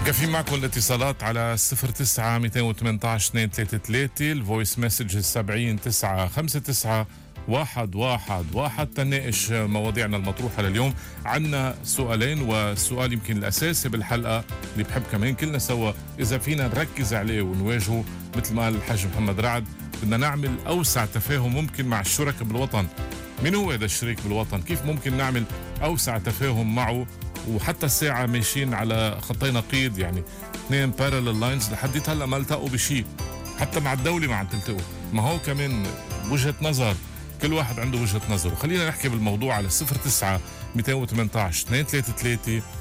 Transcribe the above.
كافيين معكم الاتصالات على 09 218 233 الفويس مسج 70 959 111 تناقش مواضيعنا المطروحة لليوم. عنا سؤالين، والسؤال يمكن الأساسي بالحلقة اللي بحب كمان كلنا سوا إذا فينا نركز عليه ونواجهه مثل ما قال الحاج محمد رعد، بدنا نعمل أوسع تفاهم ممكن مع الشركاء بالوطن. مين هو هذا الشريك بالوطن؟ كيف ممكن نعمل أوسع تفاهم معه؟ وحتى الساعة ماشيين على خطي نقيض، يعني اثنين بارلل لاينز لحد هلا ما التقوا بشيء، حتى مع الدولة ما عم تلتقوا. ما هو كمان وجهة نظر، كل واحد عنده وجهة نظر. وخلينا نحكي بالموضوع على 09 218 233